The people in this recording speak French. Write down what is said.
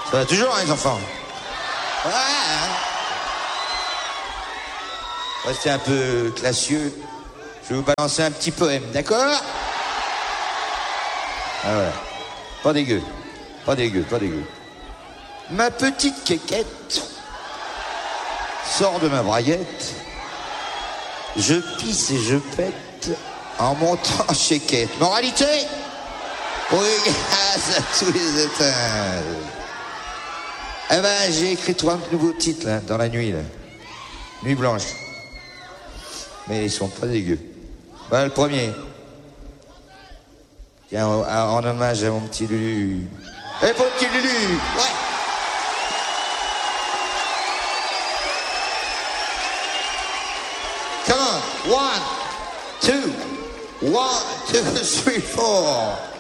Ça va toujours, hein, les enfants? Ouais. Restez un peu classieux. Je vais vous balancer un petit poème, d'accord? Ah ouais. Pas dégueu. Pas dégueu, pas dégueu. Ma petite quéquette sort de ma braguette. Je pisse et je pète en montant chez Kate. Moralité? Oui, grâce à tous les étages. Eh ben, j'ai écrit 3 nouveaux titres, là, dans la nuit, là. Nuit blanche. Mais ils sont pas dégueux. Voilà le premier. Tiens, en hommage à mon petit Lulu. Eh, pour le petit Lulu! Ouais! Come on! 1, 2, 1, 2, 3, 4.